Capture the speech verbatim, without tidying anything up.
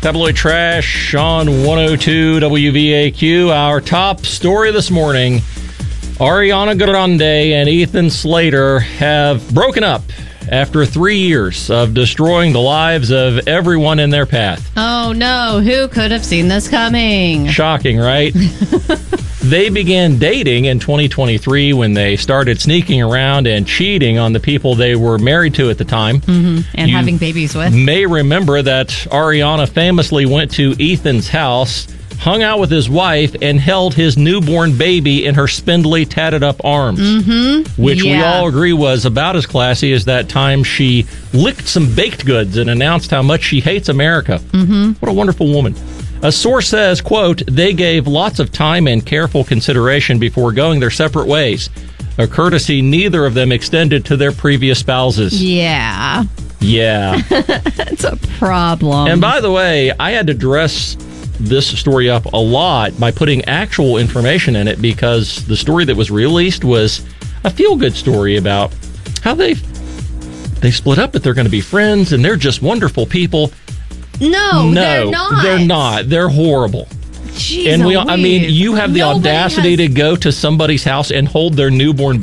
Tabloid Trash on one oh two W V A Q. Our top story this morning, Ariana Grande and Ethan Slater have broken up after three years of destroying the lives of everyone in their path. Oh, no. Who could have seen this coming? Shocking, right? They began dating in twenty twenty-three when they started sneaking around and cheating on the people they were married to at the time. Mm-hmm. And you having babies with. may remember that Ariana famously went to Ethan's house, hung out with his wife, and held his newborn baby in her spindly, tatted-up arms, mm-hmm. which we Yeah. all agree was about as classy as that time she licked some baked goods and announced how much she hates America. Mm-hmm. What a wonderful woman. A source says, quote, they gave lots of time and careful consideration before going their separate ways, a courtesy neither of them extended to their previous spouses. Yeah. Yeah. It's a problem. And by the way, I had to dress this story up a lot by putting actual information in it because the story that was released was a feel-good story about how they they split up, but they're going to be friends and they're just wonderful people. No, no, they're not. They're not. They're horrible. Jeez and we, I mean, Louise. you have the Nobody audacity has- to go to somebody's house and hold their newborn